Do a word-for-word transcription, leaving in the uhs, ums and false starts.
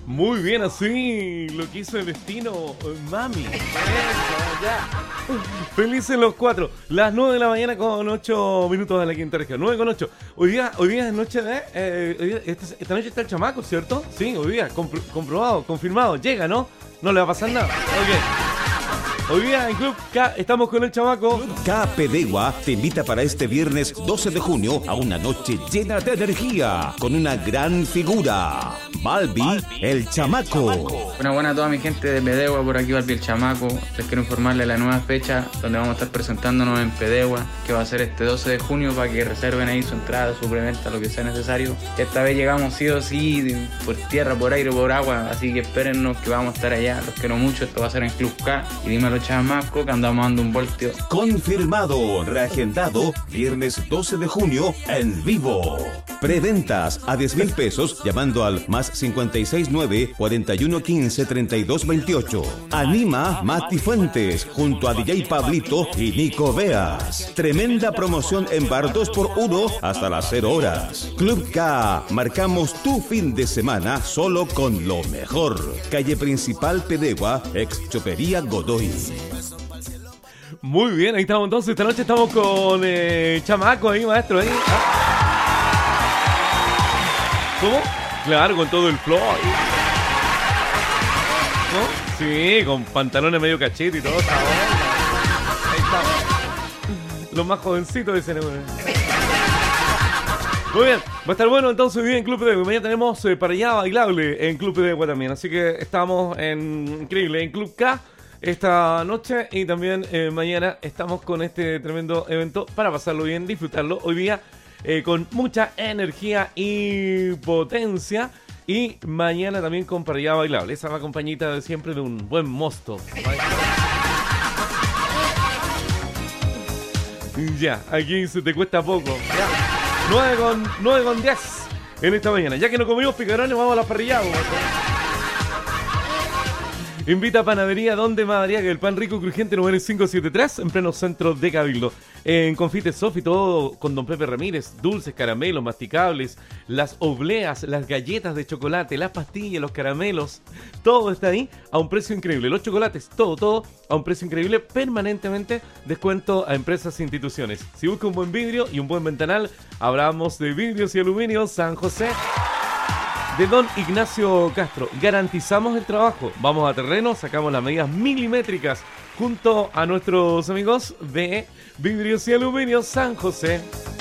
Muy bien, así lo quiso el destino, mami. Eso, ya. Felices los cuatro. Las nueve de la mañana con ocho minutos de la quinta región. nueve con ocho. Hoy día, hoy día es noche de... Eh, hoy día- esta, esta noche está el chamaco, ¿cierto? Sí, hoy día. Compro- comprobado, confirmado. Llega, ¿no? No le va a pasar nada. Ok. Hoy día en Club K estamos con el chamaco. K. Pedegua te invita para este viernes doce de junio a una noche llena de energía con una gran figura, Balbi, el chamaco. Buenas, buenas a toda mi gente de Pedegua, por aquí Balbi el Chamaco. Les quiero informarles de la nueva fecha donde vamos a estar presentándonos en Pedegua, que va a ser este doce de junio, para que reserven ahí su entrada, su preventa, lo que sea necesario. Esta vez llegamos sí o sí, de- por tierra, por aire, por agua, así que espérennos que vamos a estar allá. Los quiero mucho, esto va a ser en Club K. Y dímelo Chamaco, que andamos dando un voltio. Confirmado, reagendado, viernes doce de junio en vivo. Preventas a diez mil pesos llamando al más cincuenta y seis nueve, cuarenta y uno quince, treinta y dos veintiocho. Anima Mati Fuentes junto a D J Pablito y Nico Veas. Tremenda promoción en bar dos por uno hasta las cero horas. Club K, marcamos tu fin de semana solo con lo mejor. Calle Principal Pedegua, ex Chopería Godoy. Muy bien, ahí estamos entonces. Esta noche estamos con eh, chamaco ahí, maestro. Ahí. ¿Cómo? Claro, con todo el flow. ¿No? Sí, con pantalones medio cachete y todo. Está bueno. Ahí estamos. Los más jovencitos dicen. Muy bien, va a estar bueno entonces hoy día en Club de Mañana tenemos eh, para allá bailable en Club de Agua también. Así que estamos en increíble en Club K esta noche y también eh, mañana estamos con este tremendo evento para pasarlo bien, disfrutarlo hoy día eh, con mucha energía y potencia. Y mañana también con para allá bailable. Esa va compañita de siempre de un buen mosto. Ya, aquí se te cuesta poco. Ya. nueve con, nueve con diez en esta mañana. Ya que no comimos picarones, vamos a la parrilla. Invita a Panadería Donde Madariaga, el pan rico crujiente número quinientos setenta y tres, en pleno centro de Cabildo. En Confite Sofi, todo con Don Pepe Ramírez, dulces, caramelos, masticables, las obleas, las galletas de chocolate, las pastillas, los caramelos, todo está ahí a un precio increíble. Los chocolates, todo, todo a un precio increíble, permanentemente descuento a empresas e instituciones. Si busca un buen vidrio y un buen ventanal, hablamos de Vidrios y Aluminios San José. De Don Ignacio Castro, garantizamos el trabajo. Vamos a terreno, sacamos las medidas milimétricas junto a nuestros amigos de Vidrios y Aluminios San José.